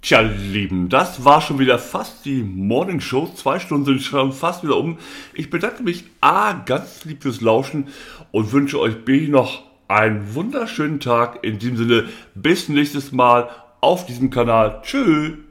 Tja, Lieben, das war schon wieder fast die Morning Show. 2 Stunden sind schon fast wieder um. Ich bedanke mich ganz lieb fürs Lauschen und wünsche euch B noch einen wunderschönen Tag. In diesem Sinne, bis nächstes Mal auf diesem Kanal. Tschüss.